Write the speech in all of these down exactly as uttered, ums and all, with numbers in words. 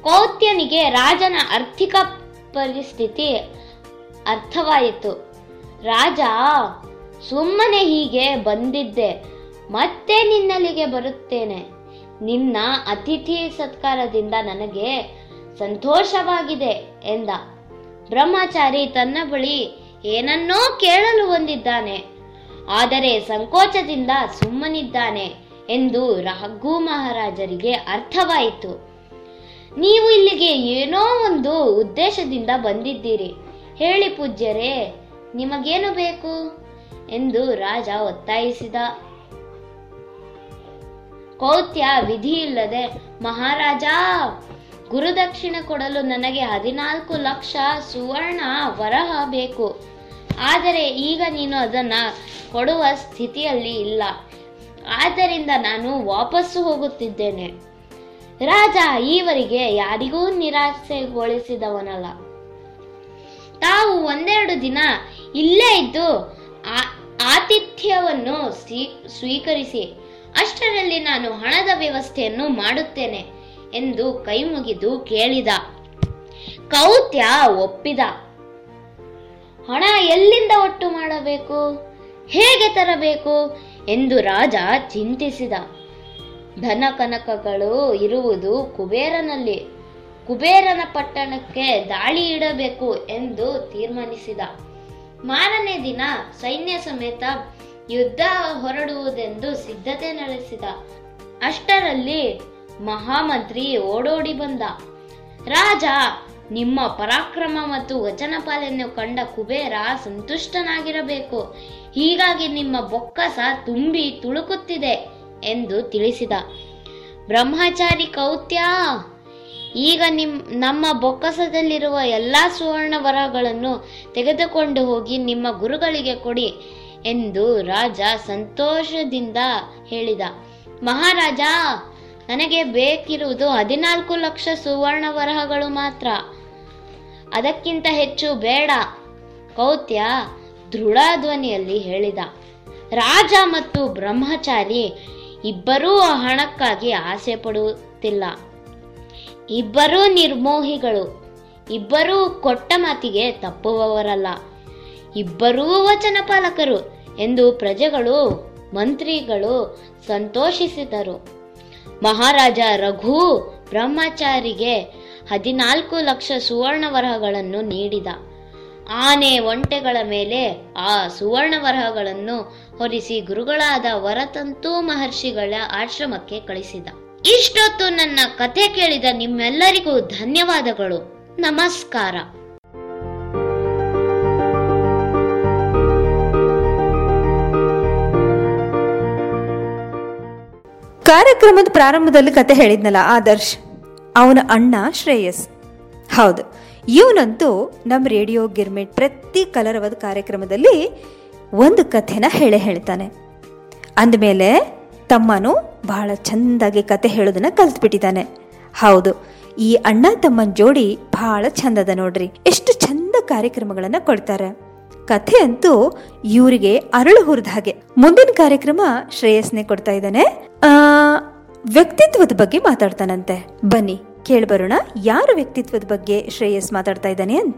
ಕೌತ್ಯನಿಗೆ ರಾಜನ ಆರ್ಥಿಕ ಪರಿಸ್ಥಿತಿ ಅರ್ಥವಾಯಿತು. ರಾಜ, ಸುಮ್ಮನೆ ಹೀಗೆ ಬಂದಿದ್ದೆ, ಮತ್ತೆ ನಿನ್ನಲ್ಲಿಗೆ ಬರುತ್ತೇನೆ. ನಿನ್ನ ಅತಿಥಿ ಸತ್ಕಾರದಿಂದ ನನಗೆ ಸಂತೋಷವಾಗಿದೆ ಎಂದ. ಬ್ರಹ್ಮಚಾರಿ ತನ್ನ ಬಳಿ ಏನನ್ನೋ ಕೇಳಲು ಬಂದಿದ್ದಾನೆ, ಆದರೆ ಸಂಕೋಚದಿಂದ ಸುಮ್ಮನಿದ್ದಾನೆ ಎಂದು ರಘು ಮಹಾರಾಜರಿಗೆ ಅರ್ಥವಾಯಿತು. ನೀವು ಇಲ್ಲಿಗೆ ಏನೋ ಒಂದು ಉದ್ದೇಶದಿಂದ ಬಂದಿದ್ದೀರಿ, ಹೇಳಿ ಪೂಜ್ಯರೇ, ನಿಮಗೇನು ಬೇಕು ಎಂದು ರಾಜ ಒತ್ತಾಯಿಸಿದ. ಕೌತ್ಯ ವಿಧಿಯಿಲ್ಲದೆ, ಮಹಾರಾಜ, ಗುರುದಕ್ಷಿಣೆ ಕೊಡಲು ನನಗೆ ಹದಿನಾಲ್ಕು ಲಕ್ಷ ಸುವರ್ಣ ವರಹ ಬೇಕು. ಆದರೆ ಈಗ ನೀನು ಅದನ್ನ ಕೊಡುವ ಸ್ಥಿತಿಯಲ್ಲಿ ಇಲ್ಲ, ಆದ್ದರಿಂದ ನಾನು ವಾಪಸ್ಸು ಹೋಗುತ್ತಿದ್ದೇನೆ. ರಾಜ ಈವರೆಗೆ ಯಾರಿಗೂ ನಿರಾಸೆಗೊಳಿಸಿದವನಲ್ಲ. ತಾವು ಒಂದೆರಡು ದಿನ ಇಲ್ಲೇ ಇದ್ದು ಆತಿಥ್ಯವನ್ನು ಸ್ವೀಕರಿಸಿ, ಅಷ್ಟರಲ್ಲಿ ನಾನು ಹಣದ ವ್ಯವಸ್ಥೆಯನ್ನು ಮಾಡುತ್ತೇನೆ ಎಂದು ಕೈ ಮುಗಿದು ಕೇಳಿದ. ಕೌತ್ಯ ಒಪ್ಪಿದ. ಹಣ ಎಲ್ಲಿಂದ ಒಟ್ಟು ಮಾಡಬೇಕು, ಹೇಗೆ ತರಬೇಕು ಎಂದು ರಾಜ ಚಿಂತಿಸಿದ. ಧನ ಕನಕಗಳು ಇರುವುದು ಕುಬೇರನಲ್ಲಿ. ಕುಬೇರನ ಪಟ್ಟಣಕ್ಕೆ ದಾಳಿ ಇಡಬೇಕು ಎಂದು ತೀರ್ಮಾನಿಸಿದ. ಮಾರನೇ ದಿನ ಸೈನ್ಯ ಸಮೇತ ಯುದ್ಧ ಹೊರಡುವುದೆಂದು ಸಿದ್ಧತೆ ನಡೆಸಿದ. ಅಷ್ಟರಲ್ಲಿ ಮಹಾಮಂತ್ರಿ ಓಡೋಡಿ ಬಂದ. ರಾಜ, ನಿಮ್ಮ ಪರಾಕ್ರಮ ಮತ್ತು ವಚನ ಪಾಲನೆಯನ್ನು ಕಂಡ ಕುಬೇರ ಸಂತುಷ್ಟನಾಗಿರಬೇಕು. ಹೀಗಾಗಿ ನಿಮ್ಮ ಬೊಕ್ಕಸ ತುಂಬಿ ತುಳುಕುತ್ತಿದೆ ಎಂದು ತಿಳಿಸಿದ. ಬ್ರಹ್ಮಚಾರಿ ಕೌತ್ಯ, ಈಗ ನಿಮ್ ನಮ್ಮ ಬೊಕ್ಕಸದಲ್ಲಿರುವ ಎಲ್ಲಾ ಸುವರ್ಣ ವರಗಳನ್ನು ತೆಗೆದುಕೊಂಡು ಹೋಗಿ ನಿಮ್ಮ ಗುರುಗಳಿಗೆ ಕೊಡಿ ಎಂದು ರಾಜ ಸಂತೋಷದಿಂದ ಹೇಳಿದ. ಮಹಾರಾಜ, ನನಗೆ ಬೇಕಿರುವುದು ಹದಿನಾಲ್ಕು ಲಕ್ಷ ಸುವರ್ಣ ವರಹಗಳು ಮಾತ್ರ, ಅದಕ್ಕಿಂತ ಹೆಚ್ಚು ಬೇಡ, ಕೌತ್ಯ ದೃಢ ಧ್ವನಿಯಲ್ಲಿ ಹೇಳಿದ. ರಾಜ ಮತ್ತು ಬ್ರಹ್ಮಚಾರಿ ಇಬ್ಬರೂ ಹಣಕ್ಕಾಗಿ ಆಸೆ ಪಡುತ್ತಿಲ್ಲ. ಇಬ್ಬರೂ ನಿರ್ಮೋಹಿಗಳು, ಇಬ್ಬರೂ ಕೊಟ್ಟ ಮಾತಿಗೆ ತಪ್ಪುವವರಲ್ಲ, ಇಬ್ಬರೂ ವಚನ ಪಾಲಕರು ಎಂದು ಪ್ರಜೆಗಳು ಮಂತ್ರಿಗಳು ಸಂತೋಷಿಸಿದರು. ಮಹಾರಾಜ ರಘು ಬ್ರಹ್ಮಚಾರಿಗೆ ಹದಿನಾಲ್ಕು ಲಕ್ಷ ಸುವರ್ಣ ವರಹಗಳನ್ನು ನೀಡಿದ. ಆನೆ ಒಂಟೆಗಳ ಮೇಲೆ ಆ ಸುವರ್ಣ ವರಹಗಳನ್ನು ಹೊರಿಸಿ ಗುರುಗಳಾದ ವರತಂತು ಮಹರ್ಷಿಗಳ ಆಶ್ರಮಕ್ಕೆ ಕಳಿಸಿದ. ಇಷ್ಟೊತ್ತು ನನ್ನ ಕಥೆ ಕೇಳಿದ ನಿಮ್ಮೆಲ್ಲರಿಗೂ ಧನ್ಯವಾದಗಳು. ನಮಸ್ಕಾರ. ಕಾರ್ಯಕ್ರಮದ ಪ್ರಾರಂಭದಲ್ಲಿ ಕತೆ ಹೇಳಿದ್ನಲ್ಲ ಆದರ್ಶ್, ಅವನ ಅಣ್ಣ ಶ್ರೇಯಸ್. ಹೌದು, ಇವನಂತೂ ನಮ್ಮ ರೇಡಿಯೋ ಗಿರ್ಮಿಟ್ ಪ್ರತಿ ಕಲರವದ ಕಾರ್ಯಕ್ರಮದಲ್ಲಿ ಒಂದು ಕಥೆನ ಹೇಳೇ ಹೇಳ್ತಾನೆ. ಅಂದಮೇಲೆ ತಮ್ಮನು ಬಹಳ ಚೆಂದಾಗಿ ಕತೆ ಹೇಳೋದನ್ನ ಕಲ್ತ್ಬಿಟ್ಟಿದ್ದಾನೆ. ಹೌದು, ಈ ಅಣ್ಣ ತಮ್ಮನ ಜೋಡಿ ಬಹಳ ಚಂದದ ನೋಡ್ರಿ. ಎಷ್ಟು ಚಂದ ಕಾರ್ಯಕ್ರಮಗಳನ್ನ ಕೊಡ್ತಾರೆ. ಕಥೆ ಅಂತೂ ಇವರಿಗೆ ಅರಳು ಹುರಿದ ಹಾಗೆ. ಮುಂದಿನ ಕಾರ್ಯಕ್ರಮ ಶ್ರೇಯಸ್ನೇ ಕೊಡ್ತಾ ಇದ್ದಾನೆ. ಆ ವ್ಯಕ್ತಿತ್ವದ ಬಗ್ಗೆ ಮಾತಾಡ್ತಾನಂತೆ. ಬನ್ನಿ ಕೇಳ್ಬರೋಣ, ಯಾರ ವ್ಯಕ್ತಿತ್ವದ ಬಗ್ಗೆ ಶ್ರೇಯಸ್ ಮಾತಾಡ್ತಾ ಇದ್ದಾನೆ ಅಂತ.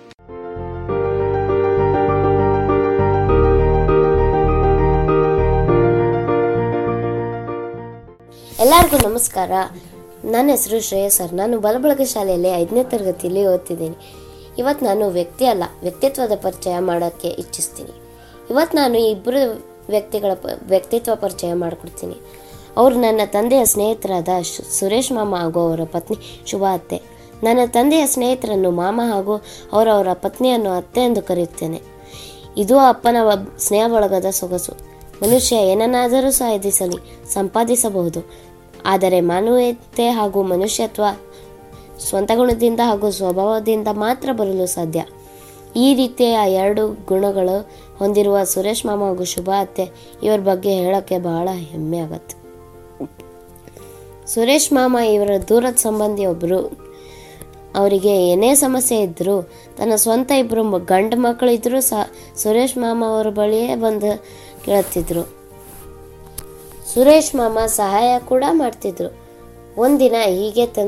ಎಲ್ಲರಿಗೂ ನಮಸ್ಕಾರ. ನನ್ನ ಹೆಸರು ಶ್ರೇಯಸ್ ಸರ್. ನಾನು ಬಲಬಳಗ ಶಾಲೆಯಲ್ಲಿ ಐದನೇ ತರಗತಿಯಲ್ಲಿ ಓದ್ತಿದ್ದೀನಿ. ಇವತ್ತು ನಾನು ವ್ಯಕ್ತಿ ಅಲ್ಲ, ವ್ಯಕ್ತಿತ್ವದ ಪರಿಚಯ ಮಾಡೋಕ್ಕೆ ಇಚ್ಛಿಸ್ತೀನಿ. ಇವತ್ತು ನಾನು ಇಬ್ಬರು ವ್ಯಕ್ತಿಗಳ ವ್ಯಕ್ತಿತ್ವ ಪರಿಚಯ ಮಾಡಿಕೊಡ್ತೀನಿ. ಅವರು ನನ್ನ ತಂದೆಯ ಸ್ನೇಹಿತರಾದ ಸುರೇಶ್ ಮಾಮ ಹಾಗೂ ಅವರ ಪತ್ನಿ ಶುಭ ಅತ್ತೆ. ನನ್ನ ತಂದೆಯ ಸ್ನೇಹಿತರನ್ನು ಮಾಮ ಹಾಗೂ ಅವರವರ ಪತ್ನಿಯನ್ನು ಅತ್ತೆ ಎಂದು ಕರೆಯುತ್ತೇನೆ. ಇದು ಅಪ್ಪನ ಸ್ನೇಹ ಬಳಗದ ಸೊಗಸು. ಮನುಷ್ಯ ಏನನ್ನಾದರೂ ಸಾಧಿಸಲಿ, ಸಂಪಾದಿಸಬಹುದು, ಆದರೆ ಮಾನವೀಯತೆ ಹಾಗೂ ಮನುಷ್ಯತ್ವ ಸ್ವಂತ ಗುಣದಿಂದ ಹಾಗೂ ಸ್ವಭಾವದಿಂದ ಮಾತ್ರ ಬರಲು ಸಾಧ್ಯ. ಈ ರೀತಿಯ ಎರಡು ಗುಣಗಳು ಹೊಂದಿರುವ ಸುರೇಶ್ ಮಾಮ ಹಾಗೂ ಶುಭ ಅತ್ತೆ ಇವರ ಬಗ್ಗೆ ಹೇಳೋಕ್ಕೆ ಬಹಳ ಹೆಮ್ಮೆ ಆಗತ್ತೆ. ಸುರೇಶ್ ಮಾಮ ಇವರ ದೂರದ ಸಂಬಂಧಿ ಒಬ್ಬರು. ಅವರಿಗೆ ಏನೇ ಸಮಸ್ಯೆ ಇದ್ದರೂ ತನ್ನ ಸ್ವಂತ ಇಬ್ಬರು ಗಂಡು ಮಕ್ಕಳು ಇದ್ದರೂ ಸಹ ಸುರೇಶ್ ಮಾಮ ಅವರ ಬಳಿಯೇ ಬಂದು ಕೇಳುತ್ತಿದ್ರು. ಸುರೇಶ್ ಮಾಮ ಸಹಾಯ ಕೂಡ ಮಾಡ್ತಿದ್ರು. ಒಂದಿನ ಹೀಗೆ